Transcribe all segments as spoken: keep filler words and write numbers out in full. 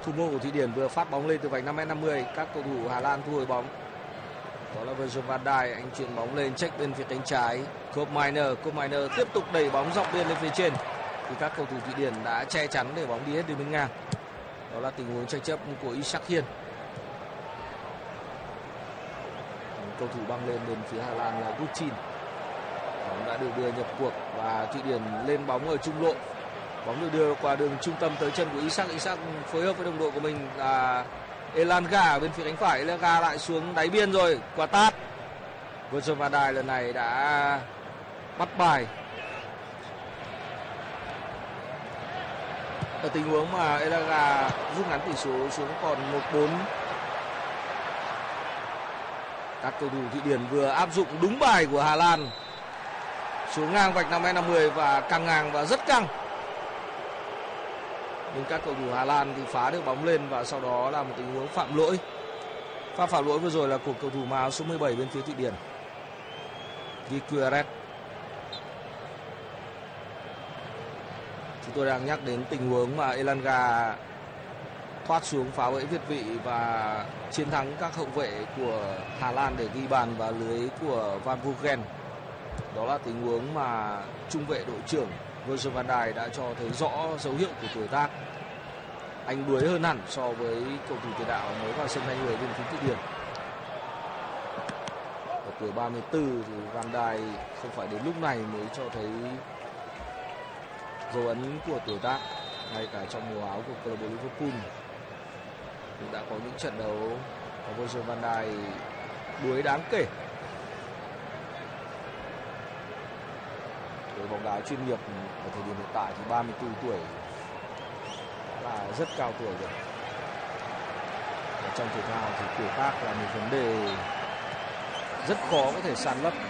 Thủ môn của Thụy Điển vừa phát bóng lên từ vạch năm mét năm mươi, các cầu thủ Hà Lan thu hồi bóng. Đó là Virgil van Dijk, anh chuyền bóng lên check bên phía cánh trái. Koopmeiners, Koopmeiners tiếp tục đẩy bóng dọc biên lên phía trên. Thì các cầu thủ Thụy Điển đã che chắn để bóng đi hết đường biên ngang. Đó là tình huống tranh chấp của Ishak Hiên. Cầu thủ băng lên bên phía Hà Lan là Gutin. Bóng đã được đưa nhập cuộc và Thụy Điển lên bóng ở trung lộ. Bóng được đưa qua đường trung tâm tới chân của Ishak. Ishak phối hợp với đồng đội của mình là Elanga ở bên phía cánh phải. Elanga lại xuống đáy biên rồi, quả tát. Virgil van Dijk lần này đã bắt bài. Ở tình huống mà Elanga rút ngắn tỷ số xuống còn một bốn. Các cầu thủ Thụy Điển vừa áp dụng đúng bài của Hà Lan, xuống ngang vạch năm mét năm mươi và căng ngang và rất căng. Nhưng các cầu thủ Hà Lan thì phá được bóng lên và sau đó là một tình huống phạm lỗi. Pha phạm lỗi vừa rồi là của cầu thủ mang áo số mười bảy bên phía Thụy Điển, Gyökeres. Chúng tôi đang nhắc đến tình huống mà Elanga thoát xuống phá bẫy việt vị và chiến thắng các hậu vệ của Hà Lan để ghi bàn vào lưới của Van Vogel. Đó là tình huống mà trung vệ đội trưởng Virgil van Dijk đã cho thấy rõ dấu hiệu của tuổi tác. Anh đuối hơn hẳn so với cầu thủ tiền đạo mới vào sân thay người bên phía Thụy Điển. Ở tuổi ba mươi tư thì Van Dijk không phải đến lúc này mới cho thấy dấu ấn của tuổi tác. Ngay cả trong màu áo của câu lạc bộ Liverpool cũng đã có những trận đấu và Virgil van Dijk đuối đáng kể. Với bóng đá chuyên nghiệp ở thời điểm hiện tại thì ba mươi tư tuổi là rất cao tuổi rồi. Và trong thể thao thì tuổi tác là một vấn đề rất khó có thể san lấp.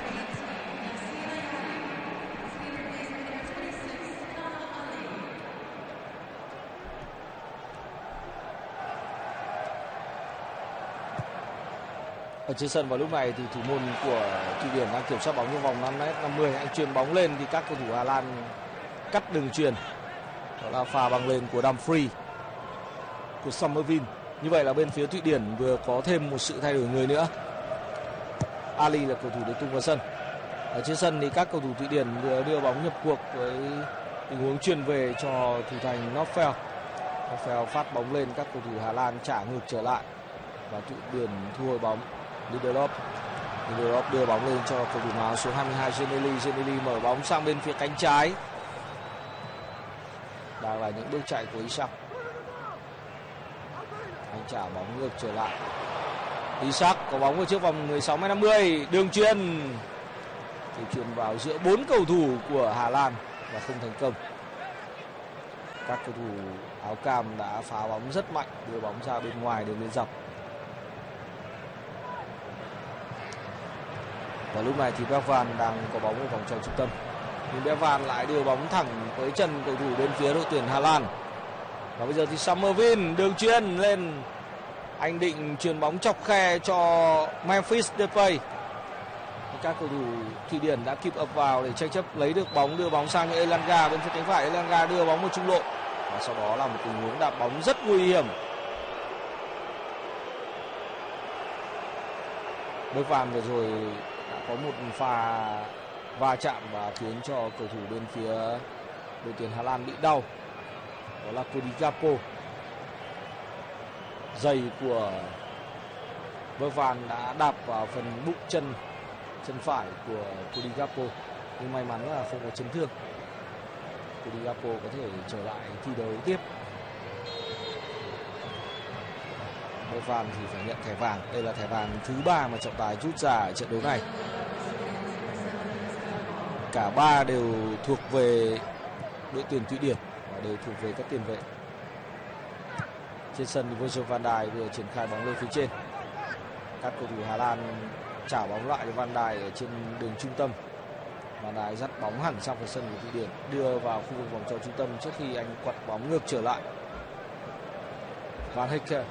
Ở trên sân vào lúc này thì thủ môn của Thụy Điển đang kiểm soát bóng trong vòng năm mét năm mươi. Anh chuyền bóng lên thì các cầu thủ Hà Lan cắt đường chuyền. Đó là pha băng lên của Dumfries, của Somerville. Như vậy là bên phía Thụy Điển vừa có thêm một sự thay đổi người nữa. Ali là cầu thủ được tung vào sân. Ở trên sân thì các cầu thủ Thụy Điển vừa đưa bóng nhập cuộc với tình huống chuyền về cho thủ thành Nofel. Nofel phát bóng lên, các cầu thủ Hà Lan trả ngược trở lại và Thụy Điển thu hồi bóng. Lindelof Lindelof đưa bóng lên cho cầu thủ áo số hai mươi hai Geneli. Geneli mở bóng sang bên phía cánh trái. Đang là những bước chạy của Ishak. Anh trả bóng ngược trở lại. Ishak có bóng ở trước vòng mười sáu mét năm mươi. Đường chuyền thì chuyền vào giữa bốn cầu thủ của Hà Lan và không thành công. Các cầu thủ áo cam đã phá bóng rất mạnh, đưa bóng ra bên ngoài đường biên dọc. Và lúc này thì Bergwijn đang có bóng ở vòng tròn trung tâm. Nhưng Bergwijn lại đưa bóng thẳng tới chân cầu thủ bên phía đội tuyển Hà Lan. Và bây giờ thì Somerville đường chuyền lên. Anh định chuyền bóng chọc khe cho Memphis Depay. Các cầu thủ Thụy Điển đã kịp ập vào để tranh chấp lấy được bóng, đưa bóng sang cho Elanga bên phía cánh phải. Elanga đưa bóng vào trung lộ. Và sau đó là một tình huống đạp bóng rất nguy hiểm. Bergwijn vừa rồi đã có một pha va chạm và khiến cho cầu thủ bên phía đội tuyển Hà Lan bị đau. Đó là Cody Gakpo. Giày của Bergwijn đã đạp vào phần bụng chân chân phải của Cody Gakpo, nhưng may mắn là không có chấn thương. Cody Gakpo có thể trở lại thi đấu tiếp. Bergwijn thì phải nhận thẻ vàng. Đây là thẻ vàng thứ ba mà trọng tài rút ra ở trận đấu này. Cả ba đều thuộc về đội tuyển Thụy Điển và đều thuộc về các tiền vệ. Trên sân thì Virgil van Dijk vừa triển khai bóng lên phía trên. Các cầu thủ Hà Lan trả bóng lại cho Van Dijk ở trên đường trung tâm. Van Dijk dắt bóng hẳn sang phần sân của Thụy Điển, đưa vào khu vực vòng tròn trung tâm trước khi anh quặt bóng ngược trở lại. Van Hekke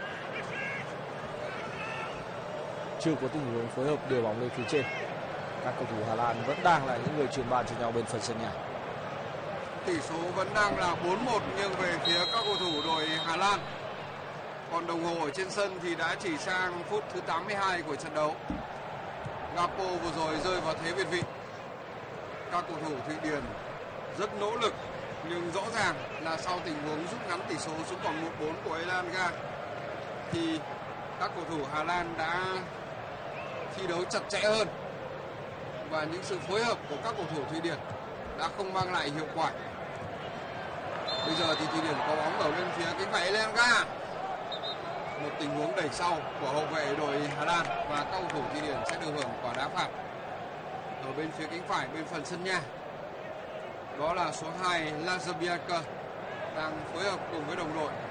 chưa có tình huống phối hợp đưa bóng lên phía trên. Các cầu thủ Hà Lan vẫn đang là những người truyền bàn cho nhau bên phần sân nhà. Tỷ số vẫn đang là bốn một nghiêng về phía các cầu thủ đội Hà Lan. Còn đồng hồ ở trên sân thì đã chỉ sang phút thứ tám mươi hai của trận đấu. Gakpo vừa rồi rơi vào thế việt vị. Các cầu thủ Thụy Điển rất nỗ lực, nhưng rõ ràng là sau tình huống rút ngắn tỷ số xuống còn một bốn của Elanga thì các cầu thủ Hà Lan đã thi đấu chặt chẽ hơn, và những sự phối hợp của các cầu thủ Thụy Điển đã không mang lại hiệu quả. Bây giờ thì Thụy Điển có bóng ở bên phía cánh phải Elanga. Một tình huống đẩy sau của hậu vệ đội Hà Lan và các cầu thủ Thụy Điển sẽ được hưởng quả đá phạt ở bên phía cánh phải bên phần sân nhà. Đó là số hai Lazabianca đang phối hợp cùng với đồng đội.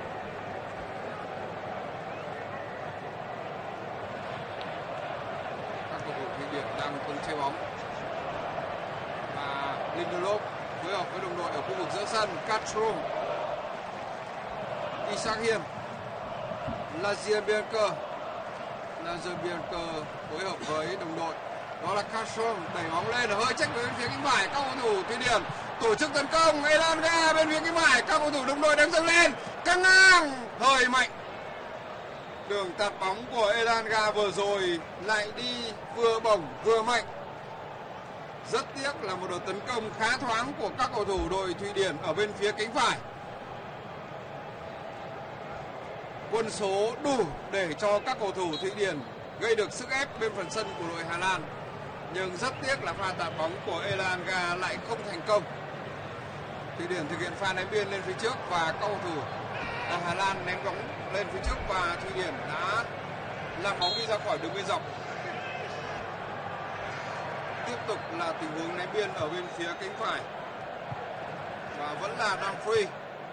Các cầu thủ Thụy Điển đang khống chế bóng và Lindelof phối hợp với đồng đội ở khu vực giữa sân. Castro, Isaachem, Lazabianca, Lazabianca phối hợp với đồng đội. Đó là Castro đẩy bóng lên, hơi trách về bên phía cánh phải. Các cầu thủ Thụy Điển tổ chức tấn công. Elanga bên phía cánh phải, các cầu thủ đồng đội đang dâng lên, căng ngang, hơi mạnh. Đường tạt bóng của Elanga vừa rồi lại đi vừa bổng vừa mạnh. Rất tiếc là một đợt tấn công khá thoáng của các cầu thủ đội Thụy Điển ở bên phía cánh phải. Quân số đủ để cho các cầu thủ Thụy Điển gây được sức ép bên phần sân của đội Hà Lan, nhưng rất tiếc là pha tạt bóng của Elanga lại không thành công. Thụy Điển thực hiện pha ném biên lên phía trước và các cầu thủ Hà Lan ném bóng lên phía trước và Thụy Điển đã làm bóng đi ra khỏi đường biên dọc. Tiếp tục là tình huống ném biên ở bên phía cánh phải và vẫn là Dumfries.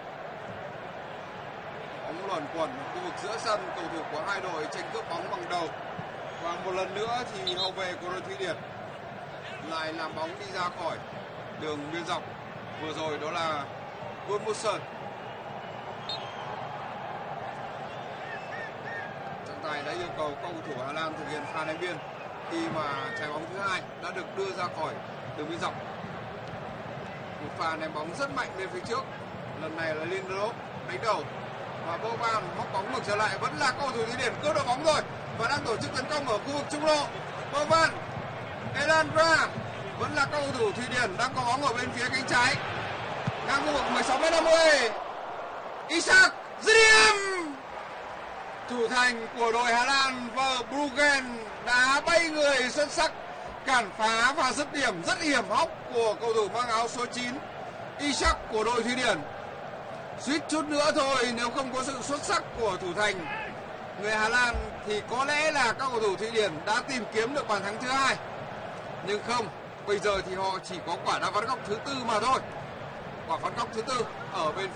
Bóng luẩn quẩn ở khu vực giữa sân, cầu thủ của hai đội tranh cướp bóng bằng đầu. Và một lần nữa thì hậu vệ của đội Thụy Điển lại làm bóng đi ra khỏi đường biên dọc. Vừa rồi đó là Gudmundsson. Trọng tài đã yêu cầu các cầu thủ Hà Lan thực hiện pha ném biên khi mà trái bóng thứ hai đã được đưa ra khỏi đường biên dọc. Một pha ném bóng rất mạnh lên phía trước. Lần này là Lindelof đánh đầu và Boban móc bóng ngược trở lại, vẫn là cầu thủ Thụy Điển cướp được bóng rồi và đang tổ chức tấn công ở khu vực trung lộ. Boban, Elanga, vẫn là cầu thủ Thụy Điển đang có bóng ở bên phía cánh trái ngang khu vực mười sáu mét năm mươi. Isaac dứt điểm. Thủ thành của đội Hà Lan Verbruggen đã bay người xuất sắc cản phá và dứt điểm rất hiểm hóc của cầu thủ mang áo số chín Isaac của đội Thụy Điển. Suýt chút nữa thôi, nếu không có sự xuất sắc của thủ thành người Hà Lan thì có lẽ là các cầu thủ Thụy Điển đã tìm kiếm được bàn thắng thứ hai. Nhưng không, bây giờ thì họ chỉ có quả đá phạt góc thứ tư mà thôi. Quả phạt góc thứ tư ở bên